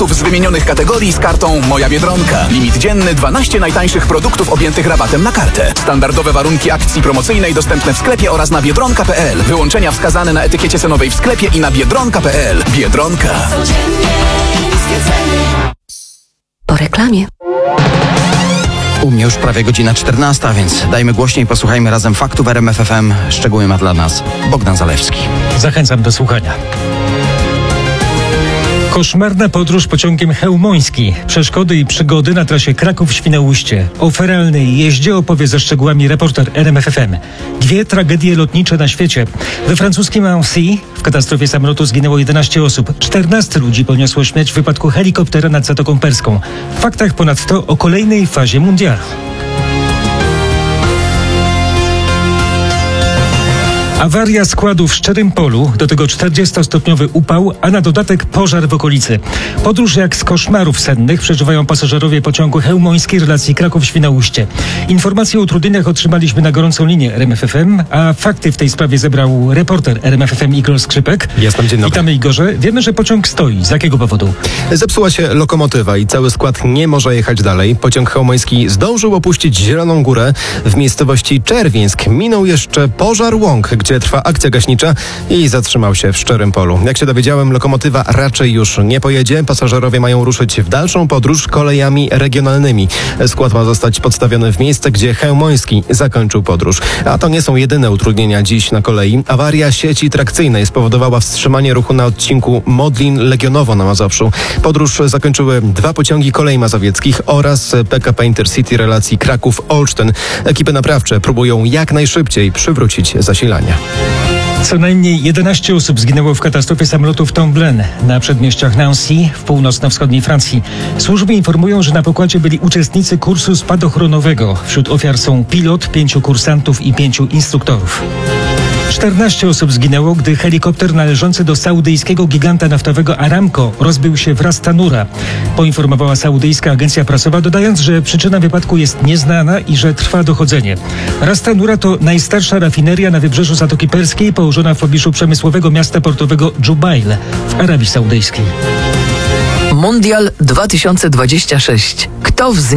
z wymienionych kategorii z kartą Moja Biedronka. Limit dzienny 12 najtańszych produktów objętych rabatem na kartę. Standardowe warunki akcji promocyjnej dostępne w sklepie oraz na biedronka.pl. Wyłączenia wskazane na etykiecie cenowej w sklepie i na biedronka.pl. Biedronka. Po reklamie. U mnie już prawie godzina 14, więc dajmy głośniej, posłuchajmy razem faktów RMF FM. Szczegóły ma dla nas Bogdan Zalewski. Zachęcam do słuchania. Koszmarna podróż pociągiem chełmoński. Przeszkody i przygody na trasie Kraków-Świnoujście. O feralnej jeździe opowie ze szczegółami reporter RMF FM. 2 tragedie lotnicze na świecie. We francuskim Nancy w katastrofie samolotu zginęło 11 osób. 14 ludzi poniosło śmierć w wypadku helikoptera nad Zatoką Perską. W faktach ponadto o kolejnej fazie mundialu. Awaria składu w Szczerym Polu, do tego 40-stopniowy upał, a na dodatek pożar w okolicy. Podróż jak z koszmarów sennych przeżywają pasażerowie pociągu chełmońskiej relacji Kraków-Świnoujście. Informacje o utrudnieniach otrzymaliśmy na gorącą linię RMF FM, a fakty w tej sprawie zebrał reporter RMF FM Igor Skrzypek. Jestem, dzień dobry. Witamy, Igorze. Wiemy, że pociąg stoi. Z jakiego powodu? Zepsuła się lokomotywa i cały skład nie może jechać dalej. Pociąg chełmoński zdążył opuścić Zieloną Górę. W miejscowości Czerwińsk minął jeszcze pożar łąk, gdzie trwa akcja gaśnicza i zatrzymał się w Szczerym Polu. Jak się dowiedziałem, lokomotywa raczej już nie pojedzie. Pasażerowie mają ruszyć w dalszą podróż kolejami regionalnymi. Skład ma zostać podstawiony w miejsce, gdzie chełmoński zakończył podróż. A to nie są jedyne utrudnienia dziś na kolei. Awaria sieci trakcyjnej spowodowała wstrzymanie ruchu na odcinku Modlin-Legionowo na Mazowszu. Podróż zakończyły 2 pociągi kolei mazowieckich oraz PKP Intercity relacji Kraków-Olsztyn. Ekipy naprawcze próbują jak najszybciej przywrócić zasilania. Co najmniej 11 osób zginęło w katastrofie samolotu w Tomblaine na przedmieściach Nancy w północno-wschodniej Francji. Służby informują, że na pokładzie byli uczestnicy kursu spadochronowego. Wśród ofiar są pilot, 5 kursantów i 5 instruktorów. 14 osób zginęło, gdy helikopter należący do saudyjskiego giganta naftowego Aramco rozbił się w Ras Tanura. Poinformowała saudyjska agencja prasowa, dodając, że przyczyna wypadku jest nieznana i że trwa dochodzenie. Ras Tanura to najstarsza rafineria na wybrzeżu Zatoki Perskiej, położona w pobliżu przemysłowego miasta portowego Jubail w Arabii Saudyjskiej. Mundial 2026. Kto